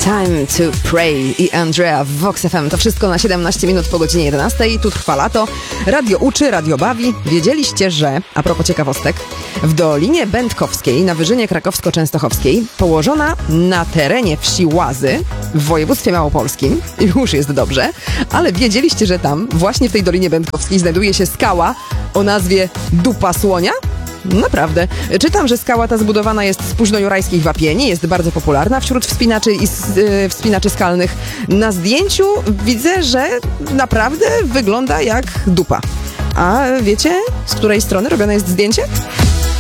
Time to Pray i Andrea w Vox FM. To wszystko na 17 minut po godzinie 11. Tu trwa lato. Radio uczy, radio bawi. Wiedzieliście, że, a propos ciekawostek, w Dolinie Będkowskiej na Wyżynie Krakowsko-Częstochowskiej, położona na terenie wsi Łazy w województwie małopolskim, już jest dobrze, ale wiedzieliście, że tam, właśnie w tej Dolinie Będkowskiej, znajduje się skała o nazwie Dupa Słonia? Naprawdę. Czytam, że skała ta zbudowana jest z późnojurajskich wapieni, jest bardzo popularna wśród wspinaczy i wspinaczy skalnych. Na zdjęciu widzę, że naprawdę wygląda jak dupa. A wiecie, z której strony robione jest zdjęcie?